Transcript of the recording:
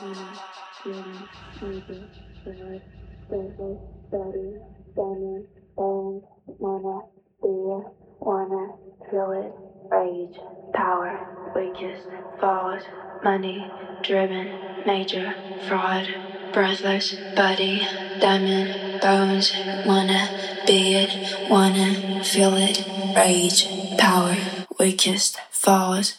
Driven, major, fraud, worthless, dirty, diamond, bones, wanna be it, wanna feel it, rage, power, weakest, falls, money, driven, major, fraud, breathless, body, diamond, bones, wanna be it, wanna feel it, rage, power, weakest, falls,